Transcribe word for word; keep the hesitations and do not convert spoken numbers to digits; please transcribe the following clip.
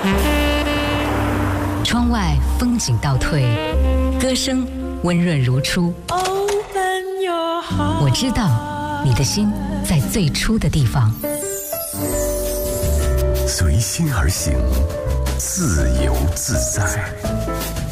窗外风景倒退，歌声温润如初。我知道你的心在最初的地方。 随心而行，自由自在。